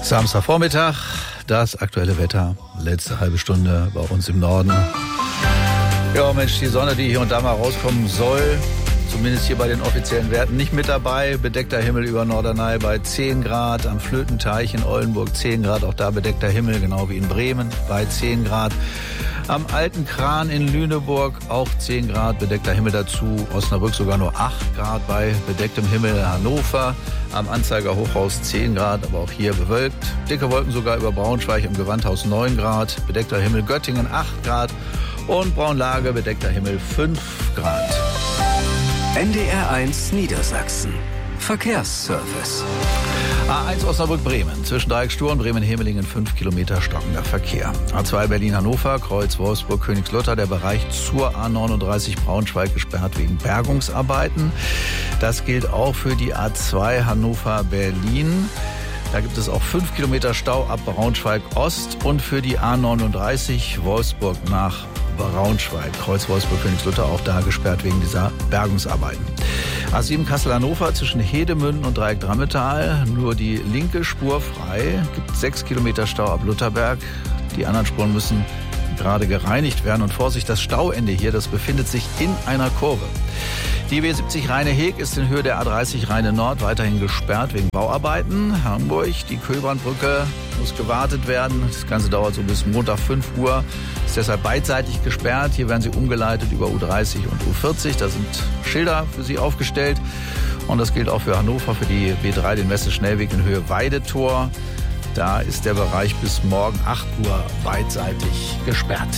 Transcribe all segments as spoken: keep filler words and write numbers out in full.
Samstagvormittag, das aktuelle Wetter, letzte halbe Stunde bei uns im Norden. Ja Mensch, die Sonne, die hier und da mal rauskommen soll, zumindest hier bei den offiziellen Werten nicht mit dabei. Bedeckter Himmel über Norderney bei zehn Grad, am Flötenteich in Oldenburg zehn Grad, auch da bedeckter Himmel, genau wie in Bremen bei zehn Grad. Am Alten Kran in Lüneburg auch zehn Grad, bedeckter Himmel dazu. Osnabrück sogar nur acht Grad bei bedecktem Himmel. Hannover am Anzeiger Hochhaus zehn Grad, aber auch hier bewölkt. Dicke Wolken sogar über Braunschweig im Gewandhaus neun Grad. Bedeckter Himmel Göttingen acht Grad und Braunlage bedeckter Himmel fünf Grad. N D R eins Niedersachsen. Verkehrsservice. A eins Osnabrück-Bremen, zwischen Dreieck-Stur und Bremen-Hemelingen fünf Kilometer stockender Verkehr. A zwei Berlin-Hannover, Kreuz Wolfsburg-Königslutter, der Bereich zur A neununddreißig Braunschweig gesperrt wegen Bergungsarbeiten. Das gilt auch für die A zwei Hannover-Berlin. Da gibt es auch fünf Kilometer Stau ab Braunschweig-Ost und für die A neununddreißig Wolfsburg nach Braunschweig, Kreuz Wolfsburg-Königslutter, auch da gesperrt wegen dieser Bergungsarbeiten. A sieben Kassel-Hannover zwischen Hedemünden und Dreieck-Drammetal, nur die linke Spur frei, gibt sechs Kilometer Stau ab Lutherberg. Die anderen Spuren müssen gerade gereinigt werden und Vorsicht, das Stauende hier, das befindet sich in einer Kurve. Die B siebzig Rheine-Heg ist in Höhe der A dreißig Rheine-Nord weiterhin gesperrt wegen Bauarbeiten. Hamburg, die Köhlbrandbrücke muss gewartet werden. Das Ganze dauert so bis Montag fünf Uhr. Ist deshalb beidseitig gesperrt. Hier werden sie umgeleitet über U dreißig und U vierzig. Da sind Schilder für sie aufgestellt. Und das gilt auch für Hannover, für die B drei, den Weste-Schnellweg in Höhe Weidetor. Da ist der Bereich bis morgen acht Uhr beidseitig gesperrt.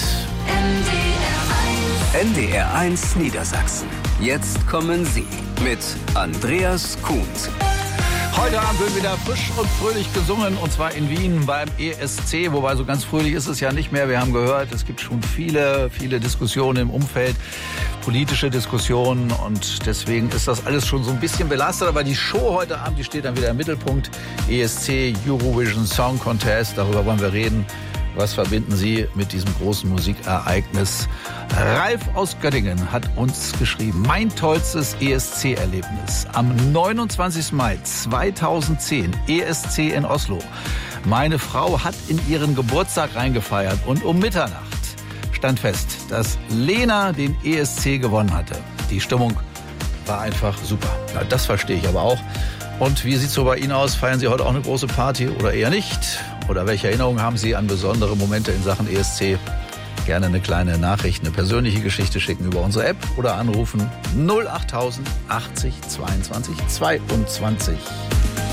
N D R eins Niedersachsen. Jetzt kommen Sie mit Andreas Kuhns. Heute Abend wird wieder frisch und fröhlich gesungen, und zwar in Wien beim E S C. Wobei so ganz fröhlich ist es ja nicht mehr. Wir haben gehört, es gibt schon viele, viele Diskussionen im Umfeld, politische Diskussionen, und deswegen ist das alles schon so ein bisschen belastet. Aber die Show heute Abend, die steht dann wieder im Mittelpunkt. E S C Eurovision Song Contest, darüber wollen wir reden. Was verbinden Sie mit diesem großen Musikereignis? Ralf aus Göttingen hat uns geschrieben: Mein tollstes E S C-Erlebnis. Am neunundzwanzigsten Mai zweitausendzehn, E S C in Oslo. Meine Frau hat in ihren Geburtstag reingefeiert und um Mitternacht stand fest, dass Lena den E S C gewonnen hatte. Die Stimmung war einfach super. Ja, das verstehe ich aber auch. Und wie sieht es so bei Ihnen aus? Feiern Sie heute auch eine große Party oder eher nicht? Oder welche Erinnerungen haben Sie an besondere Momente in Sachen E S C? Gerne eine kleine Nachricht, eine persönliche Geschichte schicken über unsere App oder anrufen null achttausend achtzig zweiundzwanzig zweiundzwanzig.